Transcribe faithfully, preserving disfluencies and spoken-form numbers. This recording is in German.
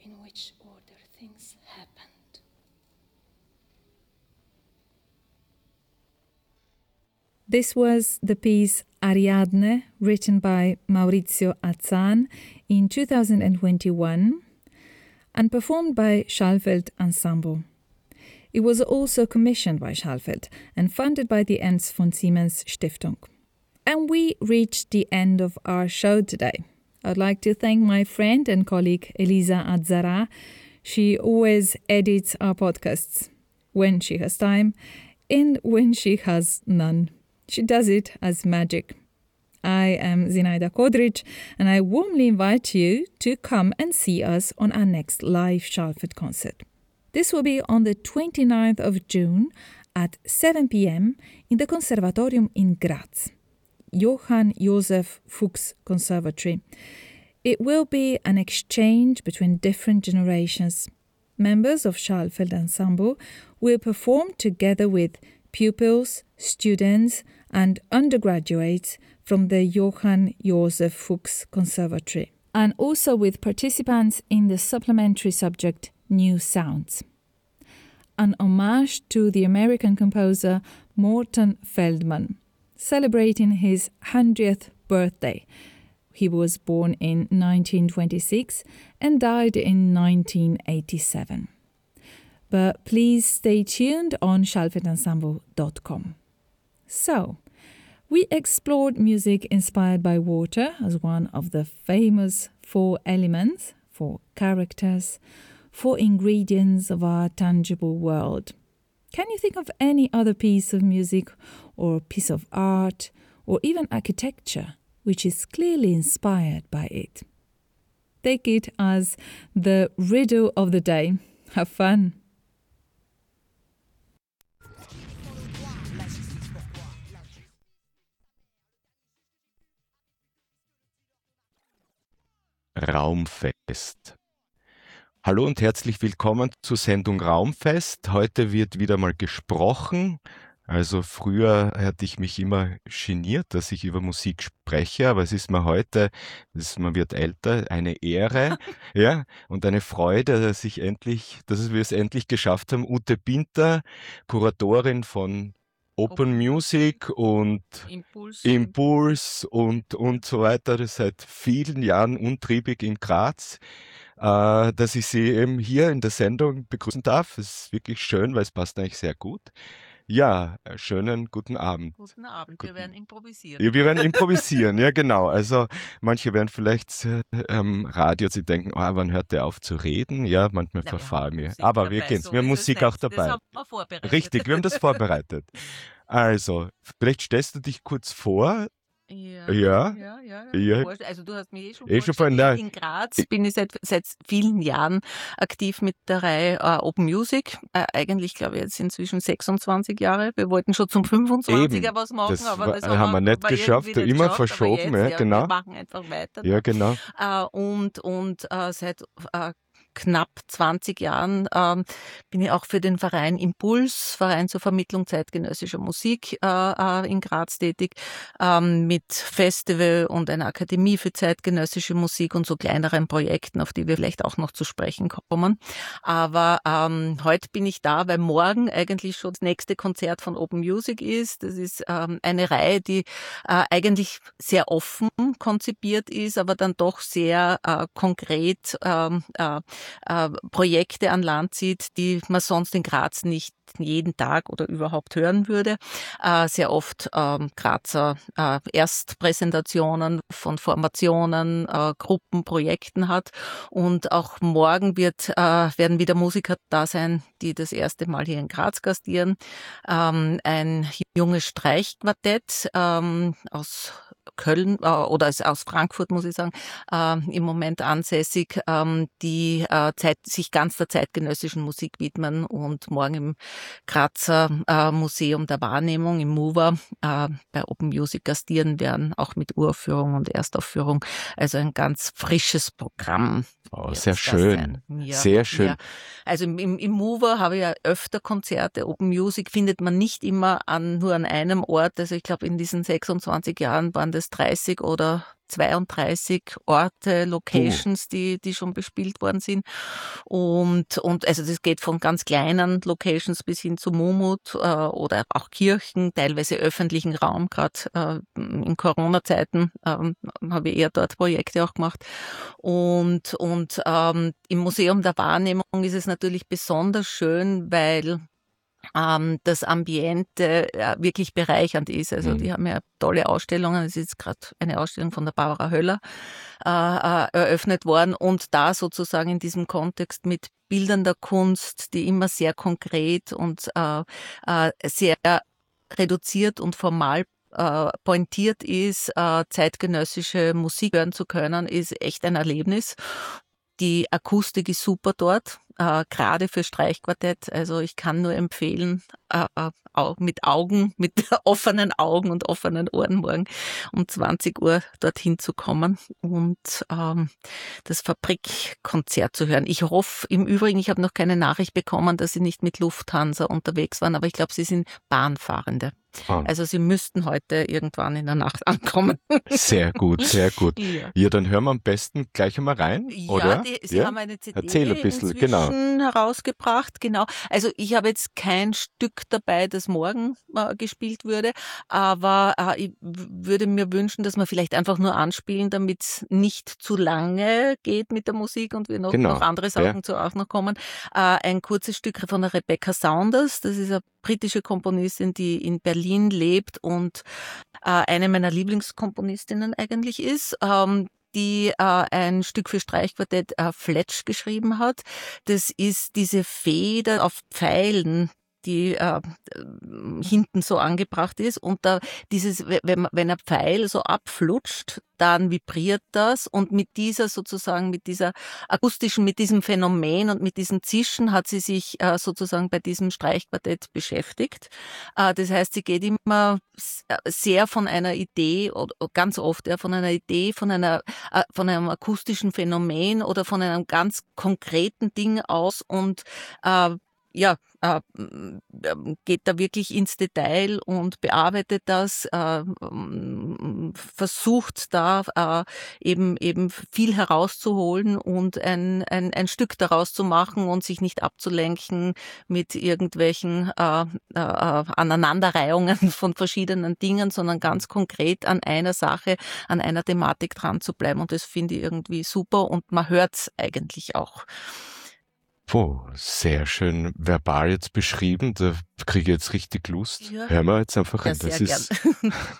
in which order things happened. This was the piece Ariadne, written by Maurizio Azzan in two thousand twenty-one and performed by Schallfeld Ensemble. It was also commissioned by Schallfeld and funded by the Ernst von Siemens Stiftung. And we reached the end of our show today. I'd like to thank my friend and colleague Elisa Azzara. She always edits our podcasts when she has time and when she has none. She does it as magic. I am Zinaida Kodric, and I warmly invite you to come and see us on our next live Schallfeld concert. This will be on the twenty-ninth of June at seven p.m. in the Conservatorium in Graz, Johann Joseph Fuchs Conservatory. It will be an exchange between different generations. Members of Schallfeld Ensemble will perform together with pupils, students and undergraduates from the Johann Joseph Fuchs Conservatory, and also with participants in the supplementary subject New Sounds. An homage to the American composer Morton Feldman, celebrating his hundredth birthday. He was born in nineteen twenty-six and died in nineteen eighty-seven. But please stay tuned on schallfeld ensemble dot com. So, we explored music inspired by water as one of the famous four elements, four characters, four ingredients of our tangible world. Can you think of any other piece of music or piece of art or even architecture which is clearly inspired by it? Take it as the riddle of the day. Have fun! Raumfest. Hallo und herzlich willkommen zur Sendung Raumfest. Heute wird wieder mal gesprochen. Also früher hatte ich mich immer geniert, dass ich über Musik spreche, aber es ist mir heute, das, man wird älter, eine Ehre, ja, und eine Freude, dass ich endlich, dass wir es endlich geschafft haben. Ute Binter, Kuratorin von Open Music und Impuls, Impuls und, und so weiter, seit vielen Jahren untriebig in Graz, äh, dass ich Sie eben hier in der Sendung begrüßen darf. Es ist wirklich schön, weil es passt eigentlich sehr gut. Ja, schönen guten Abend. Guten Abend, wir Guten. werden improvisieren. Ja, wir werden improvisieren, ja genau. Also manche werden vielleicht äh, am Radio sie denken, oh, wann hört der auf zu reden? Ja, manchmal Na, wir verfahren haben wir. Musik Aber dabei, wir kennen es, so wir haben ist es Musik nicht. auch dabei. Das haben wir vorbereitet. Richtig, wir haben das vorbereitet. Also, vielleicht stellst du dich kurz vor. Ja, Ja. ja, ja. Ja. Vor- Also du hast mich eh schon Eh schon vorgestellt. vorhin, In Graz bin ich seit, seit vielen Jahren aktiv mit der Reihe äh, Open Music. Äh, eigentlich glaube ich jetzt inzwischen sechsundzwanzig Jahre. Wir wollten schon zum fünfundzwanziger Eben, was machen, das aber war- das haben wir nicht war geschafft, irgendwie nicht immer geschafft, verschoben, aber ja, jetzt, genau. Wir machen einfach weiter. Ja, genau. Äh, und und äh, seit äh, knapp zwanzig Jahren ähm, bin ich auch für den Verein Impuls, Verein zur Vermittlung zeitgenössischer Musik äh, äh, in Graz tätig, ähm, mit Festival und einer Akademie für zeitgenössische Musik und so kleineren Projekten, auf die wir vielleicht auch noch zu sprechen kommen. Aber ähm, heute bin ich da, weil morgen eigentlich schon das nächste Konzert von Open Music ist. Das ist ähm, eine Reihe, die äh, eigentlich sehr offen konzipiert ist, aber dann doch sehr äh, konkret ähm, äh, äh, Projekte an Land zieht, die man sonst in Graz nicht jeden Tag oder überhaupt hören würde. Äh, sehr oft ähm, Grazer äh, Erstpräsentationen von Formationen, äh, Gruppen, Projekten hat. Und auch morgen wird, äh, werden wieder Musiker da sein, die das erste Mal hier in Graz gastieren. Ähm, ein junges Streichquartett ähm, aus Köln äh, oder aus Frankfurt, muss ich sagen, äh, im Moment ansässig, ähm, die äh, Zeit, sich ganz der zeitgenössischen Musik widmen und morgen im Grazer äh, Museum der Wahrnehmung, im MUVA, äh, bei Open Music gastieren werden, auch mit Uraufführung und Erstaufführung. Also ein ganz frisches Programm. Oh, wird sehr das schön. sein. Ja, Sehr schön. ja. Also im, im, im MUVA habe ich ja öfter Konzerte. Open Music findet man nicht immer an, nur an einem Ort. Also ich glaube, in diesen sechsundzwanzig Jahren waren das dreißig oder zweiunddreißig Orte, Locations, die, die schon bespielt worden sind. Und, und also das geht von ganz kleinen Locations bis hin zu Mumut äh, oder auch Kirchen, teilweise öffentlichen Raum. Gerade äh, in Corona-Zeiten äh, habe ich eher dort Projekte auch gemacht. Und, und ähm, im Museum der Wahrnehmung ist es natürlich besonders schön, weil ähm, das Ambiente äh, wirklich bereichernd ist. Also mhm. die haben ja tolle Ausstellungen. Es ist jetzt gerade eine Ausstellung von der Barbara Höller äh, äh, eröffnet worden und da sozusagen in diesem Kontext mit Bildern der Kunst, die immer sehr konkret und äh, äh, sehr reduziert und formal äh, pointiert ist, äh, zeitgenössische Musik hören zu können, ist echt ein Erlebnis. Die Akustik ist super dort, äh, gerade für Streichquartett. Also ich kann nur empfehlen, äh, auch mit Augen, mit offenen Augen und offenen Ohren morgen um zwanzig Uhr dorthin zu kommen und ähm, das Fabrikkonzert zu hören. Ich hoffe im Übrigen, ich habe noch keine Nachricht bekommen, dass Sie nicht mit Lufthansa unterwegs waren, aber ich glaube, Sie sind Bahnfahrende. Ah. Also Sie müssten heute irgendwann in der Nacht ankommen. Sehr gut, sehr gut. Ja, ja dann hören wir am besten gleich einmal rein, ja, oder? Die, Sie ja, haben eine C D Erzähl ein bisschen, genau. herausgebracht, genau. Also ich habe jetzt kein Stück dabei, das morgen äh, gespielt würde, aber äh, ich würde mir wünschen, dass wir vielleicht einfach nur anspielen, damit es nicht zu lange geht mit der Musik und wir noch, genau. noch andere Sachen ja. zu auch noch kommen. Äh, ein kurzes Stück von der Rebecca Saunders, das ist eine britische Komponistin, die in Berlin lebt und äh, eine meiner Lieblingskomponistinnen eigentlich ist. Ähm, die äh, ein Stück für Streichquartett äh, Fletch geschrieben hat. Das ist diese Feder auf Pfeilen, die äh, hinten so angebracht ist und da dieses, wenn, wenn ein Pfeil so abflutscht, dann vibriert das und mit dieser sozusagen, mit dieser akustischen, mit diesem Phänomen und mit diesem Zischen hat sie sich äh, sozusagen bei diesem Streichquartett beschäftigt. Äh, das heißt, sie geht immer sehr von einer Idee, oder ganz oft ja, von einer Idee, von einer, äh, von einem akustischen Phänomen oder von einem ganz konkreten Ding aus und äh, ja, äh, geht da wirklich ins Detail und bearbeitet das, äh, versucht da äh, eben eben viel herauszuholen und ein, ein, ein Stück daraus zu machen und sich nicht abzulenken mit irgendwelchen äh, äh, Aneinanderreihungen von verschiedenen Dingen, sondern ganz konkret an einer Sache, an einer Thematik dran zu bleiben. Und das finde ich irgendwie super und man hört es eigentlich auch. Oh, sehr schön verbal jetzt beschrieben. Da kriege ich jetzt richtig Lust. Ja. Hören wir jetzt einfach ja, rein. Das sehr ist gern.